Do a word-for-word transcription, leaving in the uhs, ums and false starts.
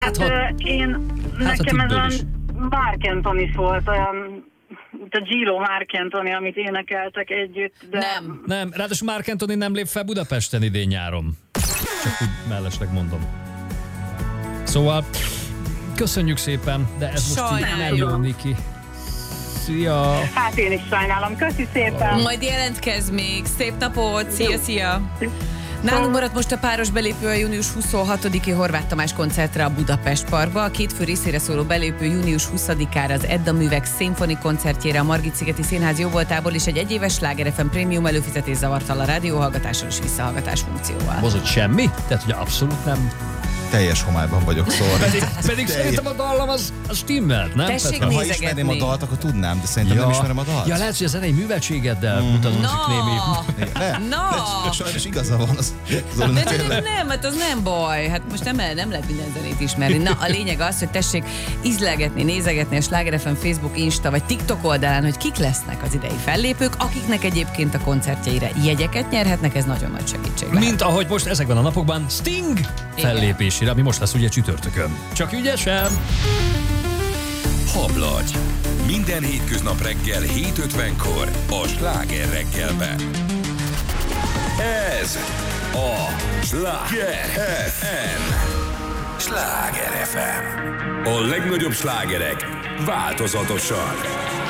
Hát, ha, hát én, hát, nekem ez tippből olyan is. Marc Anthony volt, olyan, mint a Gilo Marc Anthony, amit énekeltek együtt, de... Nem. Nem, ráadásul Marc Anthony nem lép fel Budapesten idén nyáron. Csak úgy mellesleg mondom. Szóval, köszönjük szépen, de ez most így nem Sajnálom. jó, Niki. Szia! Hát én is sajnálom. Köszi szépen! Majd jelentkezz még. Szép napot. Szia, szia. Nálunk maradt most a páros belépő a június huszonhatodiki Horváth Tamás koncertre a Budapest Parkba. A két fő részére szóló belépő június huszadikára az Edda Művek szimfoni koncertjére a Margit-szigeti Színház jóvoltából és egy egyéves Sláger ef em prémium előfizetés zavartal a rádióhallgatással és visszahallgatás funkcióval. Mozott semmi? Tehát ugye abszolút nem. Teljes homályban vagyok, szóval. Pedig, pedig szerintem a dallam az, az stimmelt, nem? Tessék Petra? Ha nézegetni. ismerném a dalt, akkor tudnám, de szerintem nem ismerem a dalt. Ja, lehet, hogy a zenei műveltségeddel mm. mutatózik némi. No! Nem, No! sajnos igaza van az. De, de, de, de nem, hát az nem baj. Hát most nem, nem lehet minden zenét ismerni. Na, a lényeg az, hogy tessék ízlegetni, nézegetni a Sláger ef em Facebook, Insta vagy TikTok oldalán, hogy kik lesznek az idei fellépők, akiknek egyébként a koncertjeire jegyeket nyerhetnek, ez nagyon nagy segítség lehet. Mint ahogy most ezekben a napokban Sting fellépésére, ami most lesz ugye csütörtökön. Csak ügyesen! Hablagy. Minden hétköznap reggel hét ötvenkor a Sláger reggelben. Ez a Sláger ef em. Sláger ef em. A legnagyobb slágerek változatosan.